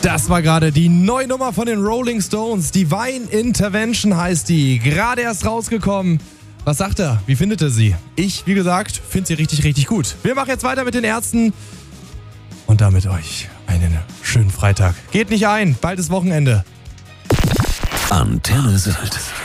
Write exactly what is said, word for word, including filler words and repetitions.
Das war gerade die neue Nummer von den Rolling Stones. Divine Intervention heißt die. Gerade erst rausgekommen. Was sagt er? Wie findet er sie? Ich, wie gesagt, finde sie richtig, richtig gut. Wir machen jetzt weiter mit den Ärzten. Und damit euch einen schönen Freitag. Geht nicht ein, bald ist Wochenende. Antenne Sylt.